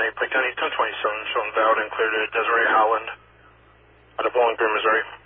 Pike County 1027, showing valid and clear to Desiree Holland out of Bowling Green, Missouri.